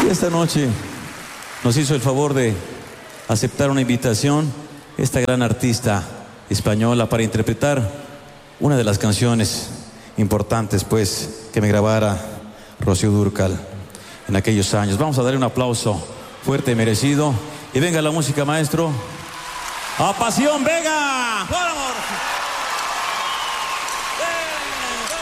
esta noche nos hizo el favor de aceptar una invitación esta gran artista española para interpretar una de las canciones importantes, pues, que me grabara Rocío Dúrcal en aquellos años. Vamos a darle un aplauso fuerte y merecido. Y venga la música, maestro. ¡A pasión, venga! ¡Por amor!